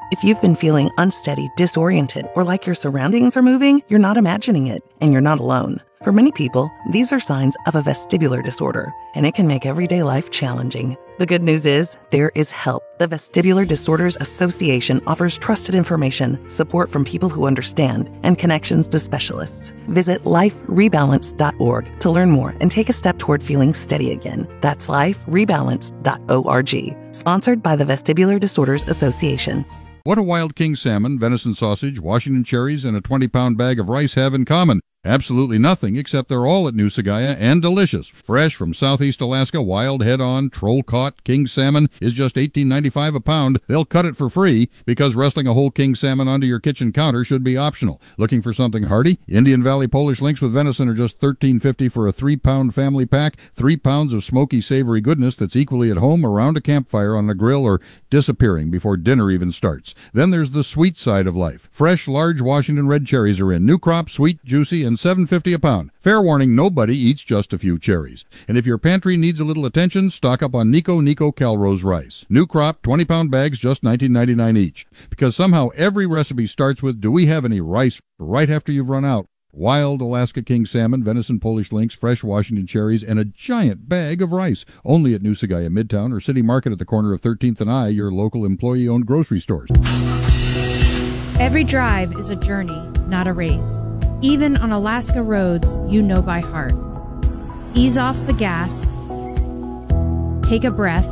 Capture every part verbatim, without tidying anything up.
If you've been feeling unsteady, disoriented, or like your surroundings are moving, you're not imagining it, and you're not alone. For many people, these are signs of a vestibular disorder, and it can make everyday life challenging. The good news is, there is help. The Vestibular Disorders Association offers trusted information, support from people who understand, and connections to specialists. Visit life rebalance dot org to learn more and take a step toward feeling steady again. That's life rebalance dot org. Sponsored by the Vestibular Disorders Association. What do wild king salmon, venison sausage, Washington cherries, and a twenty-pound bag of rice have in common? Absolutely nothing, except they're all at New Sagaya and delicious. Fresh from southeast Alaska, wild head-on, troll-caught king salmon is just eighteen ninety-five a pound. They'll cut it for free because wrestling a whole king salmon onto your kitchen counter should be optional. Looking for something hearty? Indian Valley Polish Links with venison are just thirteen fifty for a three-pound family pack. Three pounds of smoky, savory goodness that's equally at home around a campfire on a grill or disappearing before dinner even starts. Then there's the sweet side of life. Fresh, large Washington red cherries are in. New crop, sweet, juicy, and seven fifty a pound. Fair warning, nobody eats just a few cherries. And if your pantry needs a little attention, stock up on Nico Nico Calrose rice. New crop, twenty-pound bags, just nineteen ninety-nine each. Because somehow every recipe starts with, do we have any rice, right after you've run out. Wild Alaska king salmon, venison Polish links, fresh Washington cherries, and a giant bag of rice. Only at New Sagaya Midtown or City Market at the corner of thirteenth and I, your local employee-owned grocery stores. Every drive is a journey, not a race. Even on Alaska roads you know by heart. Ease off the gas. Take a breath.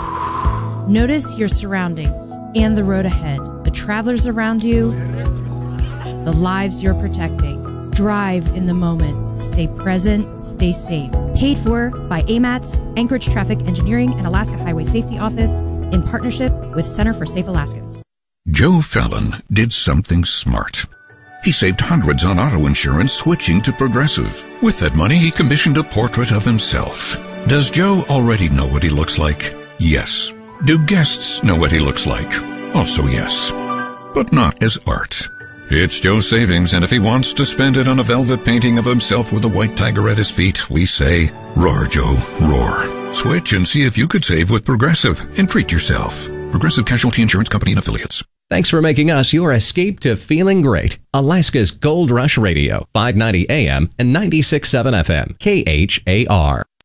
Notice your surroundings and the road ahead, the travelers around you, the lives you're protecting. Drive in the moment. Stay present. Stay safe. Paid for by A M A T S, Anchorage Traffic Engineering, and Alaska Highway Safety Office in partnership with Center for Safe Alaskans. Joe Fallon did something smart. He saved hundreds on auto insurance switching to Progressive. With that money, he commissioned a portrait of himself. Does Joe already know what he looks like? Yes. Do guests know what he looks like? Also yes. But not as art. It's Joe's savings, and if he wants to spend it on a velvet painting of himself with a white tiger at his feet, we say, roar, Joe, roar. Switch and see if you could save with Progressive and treat yourself. Progressive Casualty Insurance Company and Affiliates. Thanks for making us your escape to feeling great. Alaska's Gold Rush Radio, five ninety A M and ninety-six point seven F M, K H A R.